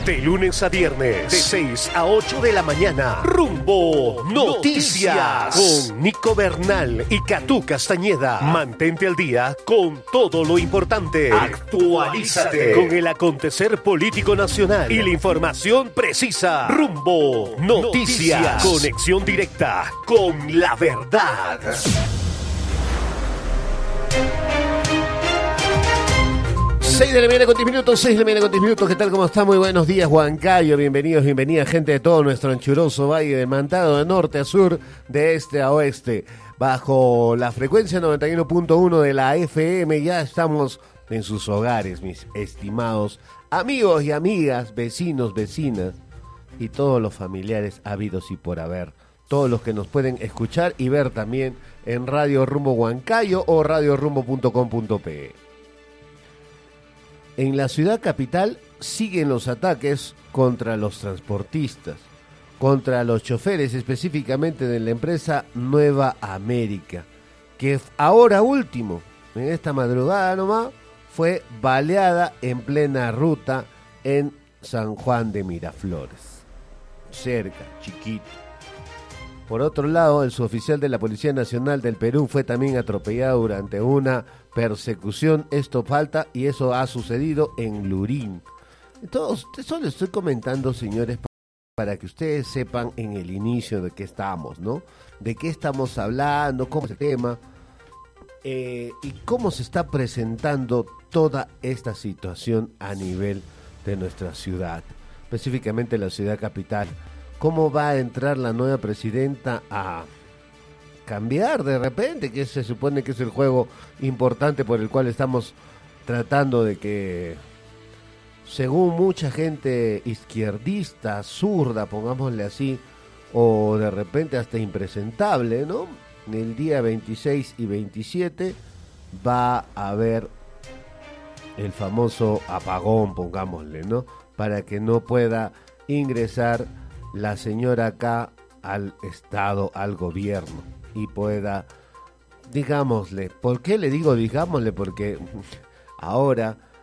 De lunes a viernes, de 6 a 8 de la mañana, Rumbo Noticias, con Nico Bernal y Catú Castañeda. Mantente al día con todo lo importante. Actualízate con el acontecer político nacional y la información precisa. Rumbo Noticias, conexión directa con la verdad. 6 de la mañana con 10 minutos, 6 de la mañana con 10 minutos. ¿Qué tal? ¿Cómo está? Muy buenos días, Huancayo. Bienvenidos, bienvenida, gente de todo nuestro anchuroso valle del Mantaro, de norte a sur, de este a oeste. Bajo la frecuencia 91.1 de la FM, ya estamos en sus hogares, mis estimados amigos y amigas, vecinos, vecinas y todos los familiares habidos y por haber. Todos los que nos pueden escuchar y ver también en Radio Rumbo Huancayo o radiorumbo.com.pe. En la ciudad capital siguen los ataques contra los transportistas, contra los choferes específicamente de la empresa Nueva América, que ahora último, en esta madrugada nomás, fue baleada en plena ruta en San Juan de Miraflores, cerca, chiquito. Por otro lado, el suboficial de la Policía Nacional del Perú fue también atropellado durante una persecución. Esto falta y eso ha sucedido en Lurín. Entonces, eso les estoy comentando, señores, para que ustedes sepan en el inicio de qué estamos, ¿no? De qué estamos hablando, cómo es el tema y cómo se está presentando toda esta situación a nivel de nuestra ciudad, específicamente la ciudad capital. ¿Cómo va a entrar la nueva presidenta a cambiar de repente? Que se supone que es el juego importante por el cual estamos tratando de que, según mucha gente izquierdista, zurda, pongámosle así, o de repente hasta impresentable, ¿no? El día 26 y 27 va a haber el famoso apagón, pongámosle, ¿no? Para que no pueda ingresar la señora acá al Estado, al gobierno, y pueda, digámosle, ¿por qué le digo digámosle? Porque ahora